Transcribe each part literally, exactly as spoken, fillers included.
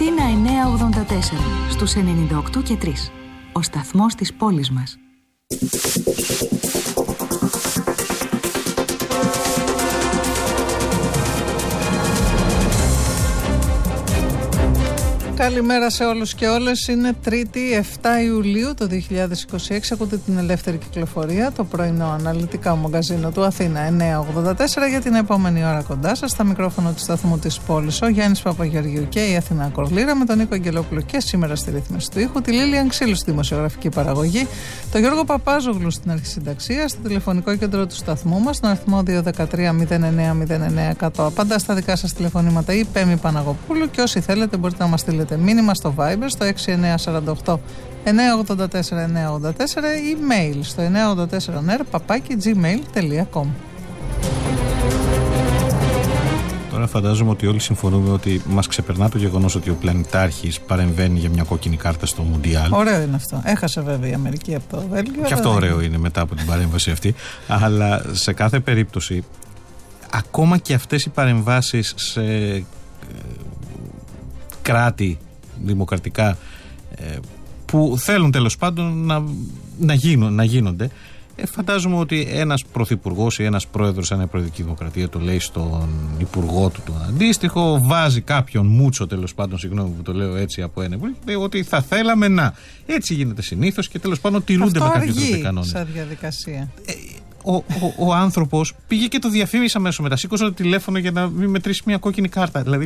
Αθήνα εννιακόσια ογδόντα τέσσερα, στους ενενήντα οκτώ και τρία. Ο σταθμός της πόλης μας. Καλημέρα σε όλους και όλες. Είναι Τρίτη, εφτά Ιουλίου το δύο χιλιάδες είκοσι έξι. Ακούτε την Ελεύθερη Κυκλοφορία, το πρωινό αναλυτικά μαγκαζίνο του Αθήνα εννιακόσια ογδόντα τέσσερα. Για την επόμενη ώρα κοντά σας, στα μικρόφωνα του σταθμού της πόλης, ο Γιάννης Παπαγεωργίου και η Αθηνά Κορλήρα, με τον Νίκο Αγγελόπουλο και σήμερα στη ρύθμιση του ήχου, τη Λίλια Ξύλου στη δημοσιογραφική παραγωγή, τον Γιώργο Παπάζογλου στην αρχισυνταξία, στο τηλεφωνικό κέντρο του σταθμού μας, στον αριθμό δύο ένα τρία μηδέν εννέα μηδέν εννέα εκατό. Απαντά στα δικά σας τηλεφωνήματα η Πέμη Παναγοπούλου, και όσοι θέλετε μπορείτε να μας στείλετε μήνυμα στο Viber στο έξι εννέα τέσσερα οκτώ εννέα ογδόντα τέσσερα εννέα ογδόντα τέσσερα ή mail στο εννέα ογδόντα τέσσερα νερ παπάκι τζι μέιλ τελεία κομ. Τώρα φαντάζομαι ότι όλοι συμφωνούμε ότι μας ξεπερνά το γεγονός ότι ο πλανητάρχης παρεμβαίνει για μια κόκκινη κάρτα στο Μουντιάλ. Ωραίο είναι αυτό. Έχασε βέβαια η Αμερική από το Βέλγιο. Και αυτό ωραίο είναι. είναι μετά από την παρέμβαση αυτή. Αλλά σε κάθε περίπτωση, ακόμα και αυτές οι παρεμβάσεις σε κράτη δημοκρατικά που θέλουν τέλος πάντων να, να, γίνουν, να γίνονται, ε, φαντάζομαι ότι ένας πρωθυπουργός ή ένας πρόεδρος σε μια προεδρική δημοκρατία το λέει στον υπουργό του τον αντίστοιχο, βάζει κάποιον μούτσο τέλος πάντων, συγγνώμη που το λέω έτσι από ένα, λέει ότι θα θέλαμε να. Έτσι γίνεται συνήθως και τέλος πάντων τηρούνται με κάποιους τρόπους κανόνες. Σαν διαδικασία. Ε, Ο, ο, ο άνθρωπος πήγε και το διαφήμισε αμέσως μετά. Σήκωσε το τηλέφωνο για να μην μετρήσει μια κόκκινη κάρτα. Δηλαδή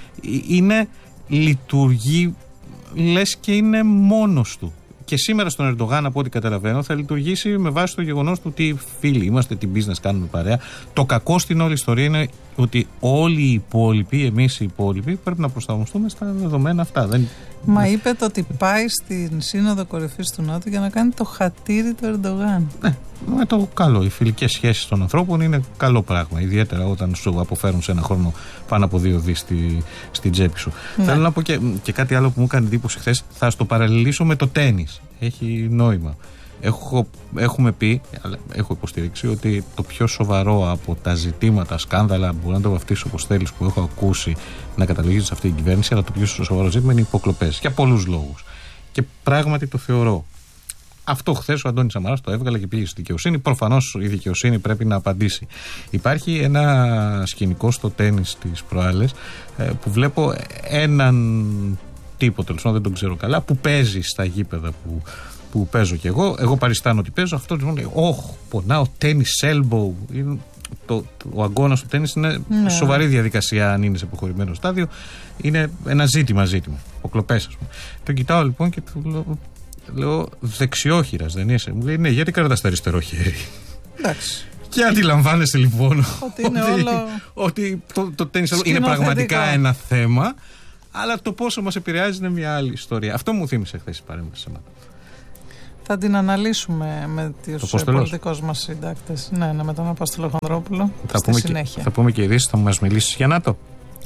είναι. Λειτουργεί λες και είναι μόνος του. Και σήμερα στον Ερντογάν, από ό,τι καταλαβαίνω, θα λειτουργήσει με βάση το γεγονός του ότι φίλοι είμαστε, τι business κάνουμε παρέα. Το κακό στην όλη ιστορία είναι ότι όλοι οι υπόλοιποι, εμείς οι υπόλοιποι, πρέπει να προσαρμοστούμε στα δεδομένα αυτά. Δεν... Μα είπε το ότι πάει στην Σύνοδο Κορυφής του ΝΑΤΟ για να κάνει το χατήρι του Ερντογάν. Ναι, με το καλό. Οι φιλικές σχέσεις των ανθρώπων είναι καλό πράγμα. Ιδιαίτερα όταν σου αποφέρουν σε ένα χρόνο πάνω από δύο δις στη, στην τσέπη σου. Ναι. Θέλω να πω και, και κάτι άλλο που μου έκανε εντύπωση χθες. Θα στο παραλληλήσω με το τένις. Έχει νόημα. Έχω, έχουμε πει, έχω υποστηρίξει ότι το πιο σοβαρό από τα ζητήματα, σκάνδαλα, μπορεί να το βαφτίσω όπως θέλεις, που έχω ακούσει να καταλήγει σε αυτή την κυβέρνηση, αλλά το πιο σοβαρό ζήτημα είναι οι υποκλοπές. Για πολλούς λόγους. Και πράγματι το θεωρώ. Αυτό χθες ο Αντώνης Σαμαράς το έβγαλε και πήγε στη δικαιοσύνη. Προφανώς η δικαιοσύνη πρέπει να απαντήσει. Υπάρχει ένα σκηνικό στο τένις τις προάλλες που βλέπω έναν τύπο, τέλος πάντων δεν τον ξέρω καλά, που παίζει στα γήπεδα που. που παίζω κι εγώ, εγώ παριστάνω ότι παίζω, αυτό λοιπόν λέει, όχ, πονάω, τένις, elbow, είναι, το, το, ο αγώνας του τένις είναι ναι. σοβαρή διαδικασία αν είναι σε προχωρημένο στάδιο, είναι ένα ζήτημα ζήτημα, αποκλοπές ας πούμε. Τον κοιτάω λοιπόν και του λέω, λέω δεξιόχειρας δεν είσαι, μου λέει ναι, γιατί κρατάς το αριστερό χέρι. Εντάξει. Και αντιλαμβάνεσαι λοιπόν ότι, είναι ότι, όλο... ότι το, το τένις είναι πραγματικά ένα θέμα, αλλά το πόσο μας επηρεάζει είναι μια άλλη ιστορία. Αυτό μου θύμισε χθες η παρέμβαση σε μένα. Θα την αναλύσουμε με τους πολιτικούς μας συντάκτες. Ναι, ναι, με τον Απόστολο Χονδρόπουλο. Θα στη πούμε συνέχεια. Και, θα πούμε και ειδήσεις, θα μας μιλήσεις για ΝΑΤΟ.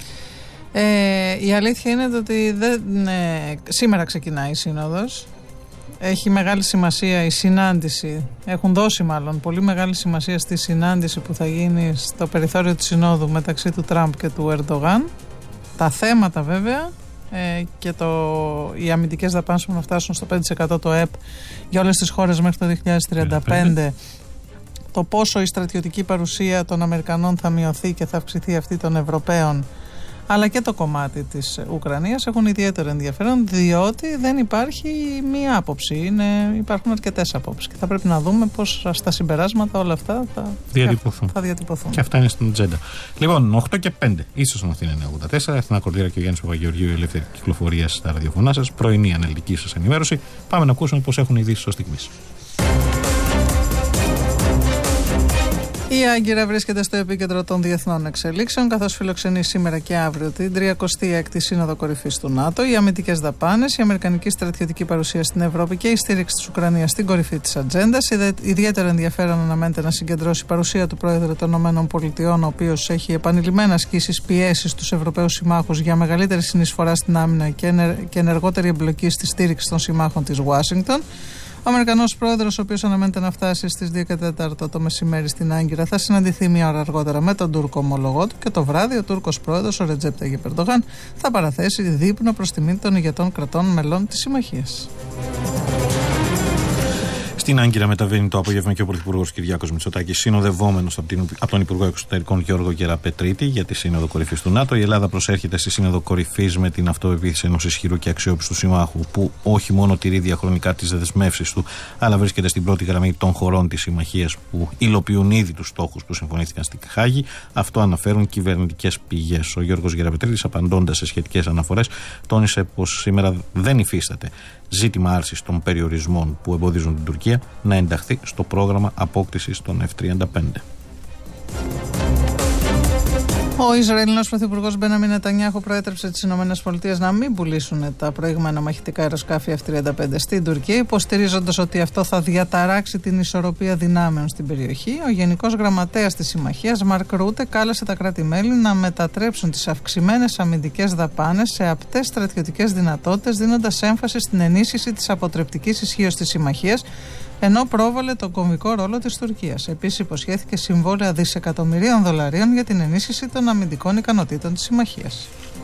Ε, η αλήθεια είναι ότι δεν, ναι, σήμερα ξεκινάει η Σύνοδος. Έχει μεγάλη σημασία η συνάντηση. Έχουν δώσει μάλλον πολύ μεγάλη σημασία στη συνάντηση που θα γίνει στο περιθώριο της Συνόδου μεταξύ του Τραμπ και του Ερντογάν. Τα θέματα βέβαια. Ε, και το, οι αμυντικές δαπάνες που να φτάσουν στο πέντε τοις εκατό το ΕΠ για όλες τις χώρες μέχρι το δύο χιλιάδες τριάντα πέντε, το πόσο η στρατιωτική παρουσία των Αμερικανών θα μειωθεί και θα αυξηθεί αυτή των Ευρωπαίων, αλλά και το κομμάτι της Ουκρανίας έχουν ιδιαίτερο ενδιαφέρον, διότι δεν υπάρχει μία άποψη, είναι, υπάρχουν αρκετές απόψεις και θα πρέπει να δούμε πώς στα συμπεράσματα όλα αυτά θα διατυπωθούν. Θα διατυπωθούν. Και αυτά είναι στην ατζέντα. Λοιπόν, οκτώ και πέντε, ίσως να Αθήνα εννιακόσια ογδόντα τέσσερα, Αθηνά Κορλήρα και ο Γιάννης Παπαγεωργίου, η Ελεύθερη Κυκλοφορία στα ραδιοφωνά σας, πρωινή αναλυτική σας ενημέρωση. Πάμε να ακούσουμε πώς έχουν ειδήσεις ως στιγμής. Η Άγκυρα βρίσκεται στο επίκεντρο των διεθνών εξελίξεων, καθώς φιλοξενεί σήμερα και αύριο την τριακοστή έκτη Σύνοδο Κορυφής του ΝΑΤΟ. Οι αμυντικές δαπάνες, η αμερικανική στρατιωτική παρουσία στην Ευρώπη και η στήριξη της Ουκρανίας στην κορυφή της ατζέντας. Ιδιαίτερο ενδιαφέρον αναμένεται να συγκεντρώσει η παρουσία του Πρόεδρου των ΗΠΑ, ο οποίος έχει επανειλημμένα ασκήσει πιέσεις στους Ευρωπαίους συμμάχους για μεγαλύτερη συνεισφορά στην άμυνα και ενεργότερη εμπλοκή στη στήριξη των συμμάχων της Ουάσιγκτον. Ο Αμερικανός πρόεδρος, ο οποίος αναμένεται να φτάσει στις δύο και τέσσερα το μεσημέρι στην Άγκυρα, θα συναντηθεί μία ώρα αργότερα με τον Τούρκο ομολογό του και το βράδυ ο Τούρκος πρόεδρος, ο Ρετζέπ Ταγιπ Ερντογάν, θα παραθέσει δείπνο προς τιμή των ηγετών κρατών μελών της συμμαχίας. Στην Άγκυρα μεταβαίνει το απόγευμα και ο Πρωθυπουργός Κυριάκος Μητσοτάκης, συνοδευόμενος από τον Υπουργό Εξωτερικών Γιώργο Γεραπετρίτη για τη Σύνοδο Κορυφής του ΝΑΤΟ. Η Ελλάδα προσέρχεται στη Σύνοδο Κορυφής με την αυτοεπίθεση ενός ισχυρού και αξιόπιστου συμμάχου, που όχι μόνο τηρεί διαχρονικά τις δεσμεύσεις του, αλλά βρίσκεται στην πρώτη γραμμή των χωρών της συμμαχίας που υλοποιούν ήδη τους στόχους που συμφωνήθηκαν στη Χάγη. Αυτό αναφέρουν κυβερνητικές πηγές. Ο Γιώργος Γεραπετρίτης, απαντώντας σε σχετικές αναφορές, τόνισε πως σήμερα δεν υφίσταται ζήτημα άρσης των περιορισμών που εμποδίζουν την Τουρκία να ενταχθεί στο πρόγραμμα απόκτησης των εφ τριάντα πέντε. Ο Ισραηλινός Πρωθυπουργός Μπένιαμιν Νετανιάχου προέτρεψε τις ΗΠΑ να μην πουλήσουν τα προηγούμενα μαχητικά αεροσκάφη εφ τριάντα πέντε στην Τουρκία, υποστηρίζοντας ότι αυτό θα διαταράξει την ισορροπία δυνάμεων στην περιοχή. Ο Γενικός Γραμματέας της Συμμαχίας, Μαρκ Ρούτε, κάλεσε τα κράτη-μέλη να μετατρέψουν τις αυξημένες αμυντικές δαπάνες σε απτές στρατιωτικές δυνατότητες, δίνοντας έμφαση στην ενίσχυση της αποτρεπτικής ισχύως της Συμμαχίας, ενώ πρόβαλε τον κομβικό ρόλο της Τουρκίας. Επίσης, υποσχέθηκε συμβόλαια δισεκατομμυρίων δολαρίων για την ενίσχυση των αμυντικών ικανοτήτων της Συμμαχίας.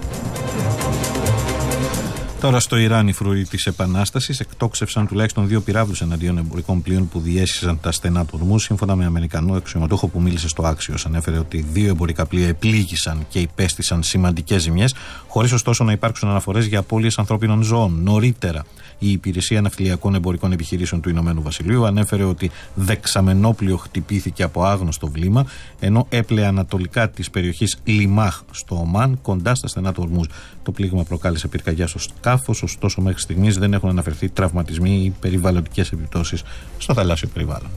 Τώρα στο Ιράν, οι φρουροί της Επανάστασης εκτόξευσαν τουλάχιστον δύο πυράβλους εναντίον εμπορικών πλοίων που διέσχιζαν τα στενά του Ορμούζ. Σύμφωνα με Αμερικανό αξιωματούχο που μίλησε στο Άξιος, ανέφερε ότι δύο εμπορικά πλοία επλήγησαν και υπέστησαν σημαντικές ζημιές, χωρίς ωστόσο να υπάρξουν αναφορές για απώλειες ανθρώπινων ζώων. Νωρίτερα, η Υπηρεσία Ναυτιλιακών Εμπορικών Επιχειρήσεων του Ηνωμένου Βασιλείου ανέφερε ότι δεξαμενόπλοιο χτυπήθηκε από άγνωστο βλήμα, ενώ έπλεε ανατολικά της περιοχής Λιμάχ στο Ομάν, κοντά στα στενά του Ορμούζ. Το πλήγμα προκάλεσε πυρκαγιά στο σκάφος, ωστόσο μέχρι στιγμής δεν έχουν αναφερθεί τραυματισμοί ή περιβαλλοντικές επιπτώσεις στο θαλάσσιο περιβάλλον.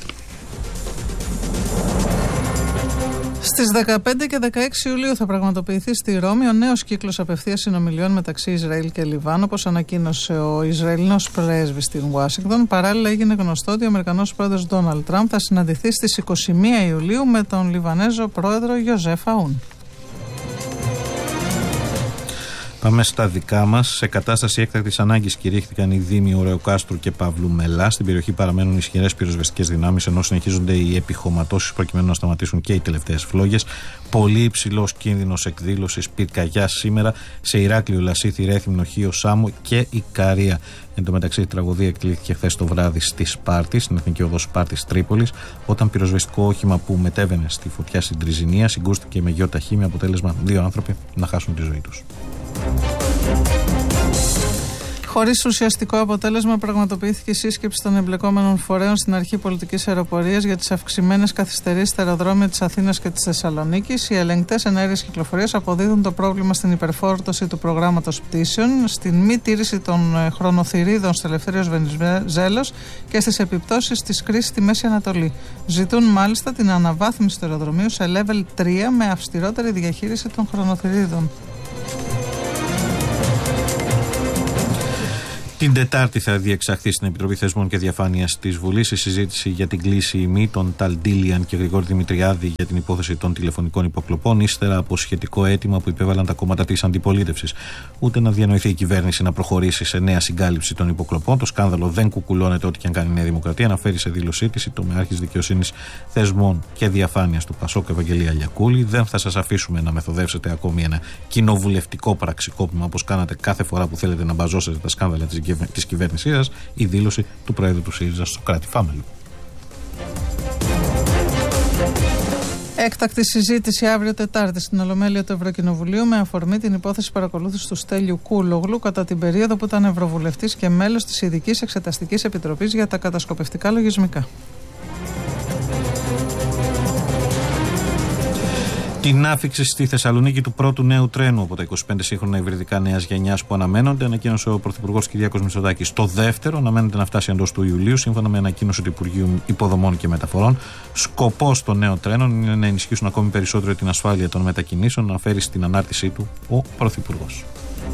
Στις δεκαπέντε και δεκαέξι Ιουλίου θα πραγματοποιηθεί στη Ρώμη ο νέος κύκλος απευθείας συνομιλιών μεταξύ Ισραήλ και Λιβάνου, όπως ανακοίνωσε ο Ισραηλινός πρέσβης στην Ουάσιγκτον. Παράλληλα, έγινε γνωστό ότι ο Αμερικανός πρόεδρος Ντόναλντ Τραμπ θα συναντηθεί στις είκοσι μία Ιουλίου με τον Λιβανέζο πρόεδρο Γιωζέφ Αούν. Πάμε στα δικά μας. Σε κατάσταση έκτακτης ανάγκης κηρύχθηκαν οι δήμοι Ωρεοκάστρου και Παύλου Μελά. Στην περιοχή παραμένουν ισχυρές πυροσβεστικές δυνάμεις, ενώ συνεχίζονται οι επιχωματώσεις προκειμένου να σταματήσουν και οι τελευταίες φλόγες. Πολύ υψηλός κίνδυνος εκδήλωσης πυρκαγιάς σήμερα σε Ηράκλειο, Λασίθι, Ρέθυμνο, Χίο, Σάμο και Ικαρία. Εν τω μεταξύ, η τραγωδία εκτελήθηκε χθες το βράδυ στη Σπάρτη, στην Εθνική Οδό Σπάρτης Τρίπολης, όταν πυροσβεστικό όχημα που μετέβαινε στη φωτιά στην Τριζηνία συγκρούστηκε με γιο ταχύ, με αποτέλεσμα δύο άνθρωποι να χάσουν τη ζωή τους. Χωρίς ουσιαστικό αποτέλεσμα, πραγματοποιήθηκε η σύσκεψη των εμπλεκόμενων φορέων στην Αρχή Πολιτικής Αεροπορίας για τις αυξημένες καθυστερήσεις στα αεροδρόμια της Αθήνας και της Θεσσαλονίκης. Οι ελεγκτές ενέργειας κυκλοφορίας αποδίδουν το πρόβλημα στην υπερφόρτωση του προγράμματος πτήσεων, στην μη τήρηση των χρονοθυρίδων στο Ελευθέριος Βενιζέλος και στις επιπτώσεις της κρίσης στη Μέση Ανατολή. Ζητούν μάλιστα την αναβάθμιση του αεροδρομίου σε level τρία με αυστηρότερη διαχείριση των χρονοθυρίδων. Την Τετάρτη θα διεξαχθεί στην Επιτροπή Θεσμών και Διαφάνειας της Βουλής η συζήτηση για την κλήση ημί των Ταλντίλιαν και Γρηγόρη Δημητριάδη για την υπόθεση των τηλεφωνικών υποκλοπών, ύστερα από σχετικό αίτημα που υπέβαλαν τα κόμματα της αντιπολίτευσης. Ούτε να διανοηθεί η κυβέρνηση να προχωρήσει σε νέα συγκάλυψη των υποκλοπών. Το σκάνδαλο δεν κουκουλώνεται ό,τι και αν κάνει η Νέα Δημοκρατία, αναφέρει σε δήλωσή της η τομεάρχης Δικαιοσύνης, Θεσμών και Διαφάνειας του Πασόκ, Ευαγγελία Λιακούλη. Δεν θα σας αφήσουμε να μεθοδεύσετε ακόμη ένα κοινοβουλευτικό πραξικόπημα όπως κάνατε κάθε φορά που θέλετε να μπαζώσετε τα σκάνδαλα της της κυβέρνησής σας, η δήλωση του Προέδρου του ΣΥΡΙΖΑ στο Κράτη Φάμελο. Έκτακτη συζήτηση αύριο Τετάρτη στην Ολομέλεια του Ευρωκοινοβουλίου με αφορμή την υπόθεση παρακολούθησης του Στέλιου Κούλογλου κατά την περίοδο που ήταν Ευρωβουλευτής και μέλος της Ειδικής Εξεταστικής Επιτροπής για τα κατασκοπευτικά λογισμικά. Την άφηξη στη Θεσσαλονίκη του πρώτου νέου τρένου από τα είκοσι πέντε σύγχρονα υβριδικά νέας γενιάς που αναμένονται, ανακοίνωσε ο Πρωθυπουργός Κυριάκος Μητσοτάκης. Το δεύτερο αναμένεται να φτάσει εντός του Ιουλίου, σύμφωνα με ανακοίνωση του Υπουργείου Υποδομών και Μεταφορών. Σκοπός των νέων τρένων είναι να ενισχύσουν ακόμη περισσότερο την ασφάλεια των μετακινήσεων, να φέρει στην ανάρτησή του ο Πρωθυπουργός.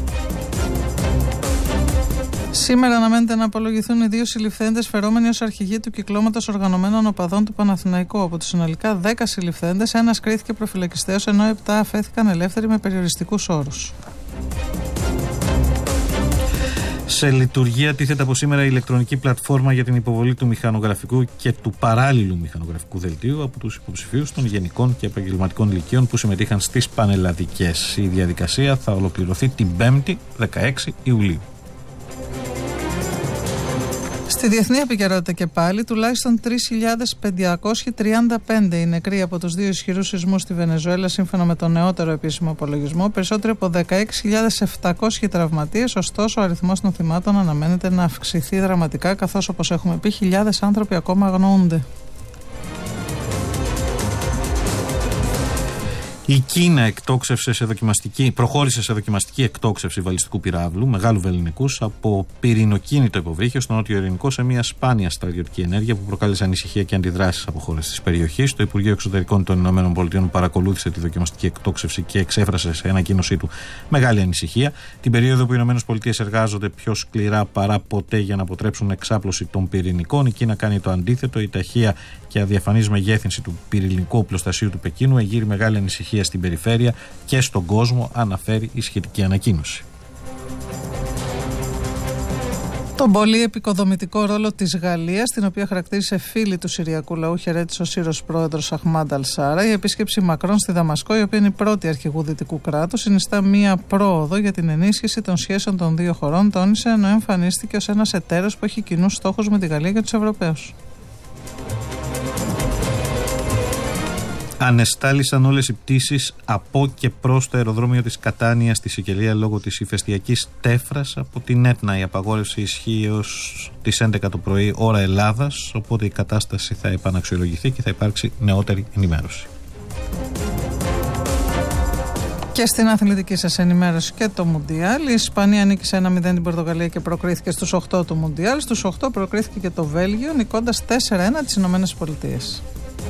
Σήμερα αναμένεται να απολογηθούν οι δύο συλληφθέντες φερόμενοι ως αρχηγοί του κυκλώματος οργανωμένων οπαδών του Παναθηναϊκού. Από τους συνολικά δέκα συλληφθέντες, ένας κρίθηκε προφυλακιστέως, ενώ επτά αφέθηκαν ελεύθεροι με περιοριστικούς όρους. Σε λειτουργία τίθεται από σήμερα η ηλεκτρονική πλατφόρμα για την υποβολή του μηχανογραφικού και του παράλληλου μηχανογραφικού δελτίου από τους υποψηφίους των γενικών και επαγγελματικών λυκείων που συμμετείχαν στις πανελλαδικές. Η διαδικασία θα ολοκληρωθεί την πέμπτη δεκαέξι Ιουλίου. Στη διεθνή επικαιρότητα και πάλι, τουλάχιστον τρεις χιλιάδες πεντακόσιοι τριάντα πέντε οι νεκροί από τους δύο ισχυρούς σεισμούς στη Βενεζουέλα, σύμφωνα με τον νεότερο επίσημο απολογισμό. Περισσότεροι από δεκαέξι χιλιάδες επτακόσιοι τραυματίες, ωστόσο ο αριθμός των θυμάτων αναμένεται να αυξηθεί δραματικά, καθώς, όπως έχουμε πει, χιλιάδες άνθρωποι ακόμα αγνοούνται. Η Κίνα εκτόξευσε σε δοκιμαστική, προχώρησε σε δοκιμαστική εκτόξευση βαλιστικού πυράβλου μεγάλου βεληνικούς από πυρηνοκίνητο υποβρύχιο στο Νότιο Ειρηνικό σε μια σπάνια στρατιωτική ενέργεια που προκάλεσε ανησυχία και αντιδράσεις από χώρες της περιοχής. Το Υπουργείο Εξωτερικών των Ηνωμένων Πολιτειών παρακολούθησε τη δοκιμαστική εκτόξευση και εξέφρασε σε ανακοίνωσή του μεγάλη ανησυχία. Την περίοδο που οι Ηνωμένες Πολιτείες εργάζονται πιο σκληρά παρά ποτέ για να αποτρέψουν εξάπλωση των πυρηνικών, η Κίνα κάνει το αντίθετο. Η ταχεία και αδιαφανής μεγέθυνση του πυρηνικού οπλοστασίου του Πεκίνου εγείρει μεγάλη ανησυχία στην περιφέρεια και στον κόσμο, αναφέρει η σχετική ανακοίνωση. Τον πολύ επικοδομητικό ρόλο της Γαλλίας, την οποία χαρακτήρισε φίλη του Συριακού λαού, χαιρέτησε ο Σύρος πρόεδρος Αχμάντ Αλ-Σάρα. Η επίσκεψη Μακρόν στη Δαμασκό, η οποία είναι η πρώτη αρχηγού δυτικού κράτους, συνιστά μία πρόοδο για την ενίσχυση των σχέσεων των δύο χωρών, τόνισε, ενώ εμφανίστηκε ως ένας εταίρος που έχει κοινούς στόχους με τη Γαλλία και τους Ευρωπαίους. Ανεστάλησαν όλες οι πτήσεις από και προς το αεροδρόμιο της Κατάνιας στη Σικελία λόγω της ηφαιστειακής τέφρας από την Έτνα. Η απαγόρευση ισχύει ως τις έντεκα το πρωί ώρα Ελλάδας, οπότε η κατάσταση θα επαναξιολογηθεί και θα υπάρξει νεότερη ενημέρωση. Και στην αθλητική σας ενημέρωση και το Μουντιάλ. Η Ισπανία νίκησε ένα μηδέν την Πορτογαλία και προκρίθηκε στους οκτώ του Μουντιάλ. Στους οκτώ προκρίθηκε και το Βέλγιο, νικώντας τέσσερα ένα τις Ηνωμένες Πολιτείες.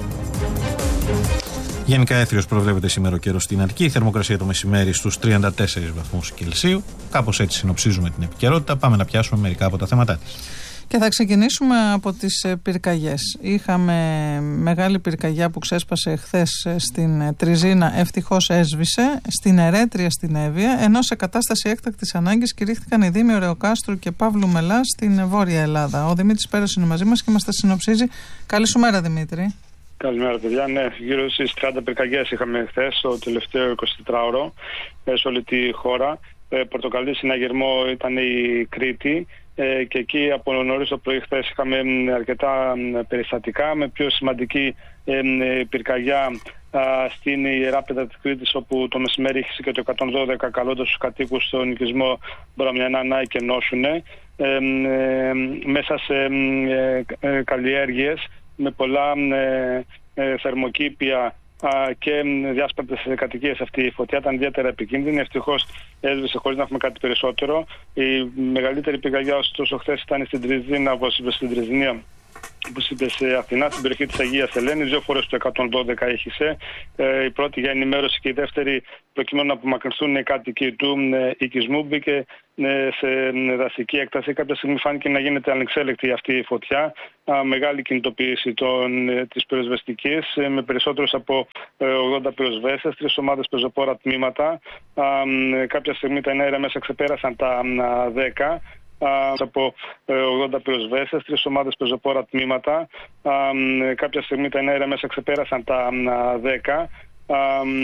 Γενικά έθριος προβλέπεται σήμερα ο καιρός στην Αττική. Η θερμοκρασία το μεσημέρι στους τριάντα τέσσερις βαθμούς Κελσίου. Κάπως έτσι συνοψίζουμε την επικαιρότητα. Πάμε να πιάσουμε μερικά από τα θέματα της. Και θα ξεκινήσουμε από τις πυρκαγιές. Είχαμε μεγάλη πυρκαγιά που ξέσπασε χθες στην Τριζίνα, ευτυχώς έσβησε, στην Ερέτρια στην Εύβοια, ενώ σε κατάσταση έκτακτης ανάγκης κηρύχθηκαν οι δήμοι Ωρεοκάστρου και Παύλου Μελά στην Βόρεια Ελλάδα. Ο Δημήτρης Πέρος είναι μαζί μας και μας τα συνοψίζει. Καλή σου μέρα, Δημήτρη. Καλημέρα, παιδιά. Ναι, γύρω στις τριάντα πυρκαγιές είχαμε χθες, το τελευταίο εικοσιτετράωρο, σε όλη τη χώρα. Ε, πορτοκαλί συναγερμό ήταν η Κρήτη ε, και εκεί από νωρίς το πρωί χθες είχαμε αρκετά περιστατικά, με πιο σημαντική ε, πυρκαγιά α, στην Ιεράπεδα της Κρήτης, όπου το μεσημέρι είχε και το εκατόν δώδεκα καλώντας τους κατοίκους στον οικισμό Μποραμιανά να εκενώσουν ε, ε, μέσα σε ε, ε, καλλιέργειες με πολλά ε, ε, θερμοκήπια α, και διάσπαρτες κατοικίες. Αυτή η φωτιά ήταν ιδιαίτερα επικίνδυνη. Ευτυχώς έσβησε χωρίς να έχουμε κάτι περισσότερο. Η μεγαλύτερη πυρκαγιά ωστόσο χθες ήταν στην Τριζίνα, όπως είπε, στην Τριζινία, όπως είπε, σε Αθηνά, στην περιοχή της Αγίας Ελένης. Δύο φορές το εκατόν δώδεκα έχισε. Ε, η πρώτη για ενημέρωση και η δεύτερη προκειμένου να απομακρυνθούν οι κάτοικοι του ε, οικισμού. Μπήκε ε, σε δασική έκταση. Κάποια στιγμή φάνηκε να γίνεται ανεξέλεκτη αυτή η φωτιά. Α, μεγάλη κινητοποίηση των, ε, της πυροσβεστικής ε, με περισσότερους από ε, ογδόντα πυροσβέστες, τρεις ομάδες πεζοπόρα τμήματα. Α, ε, κάποια στιγμή τα εναέρια μέσα ξεπέρασαν τα α, δέκα. Από ογδόντα πυροσβέστες, τρεις ομάδες πεζοπόρα τμήματα. Α, κάποια στιγμή τα εναέρια μέσα ξεπέρασαν τα δέκα.